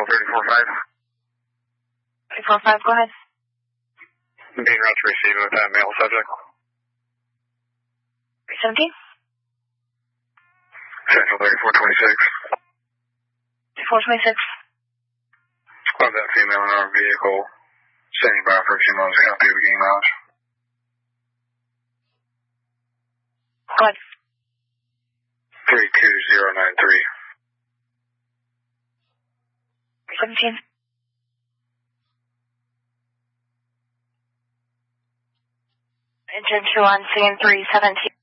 345. 345, go ahead. Being route to receive with that male subject. 317? Central 3426. 3426. Of that female in our vehicle, standing by for a few moments to copy of beginning mileage. Go ahead. 32093. 17. Engine 2 on CN 317.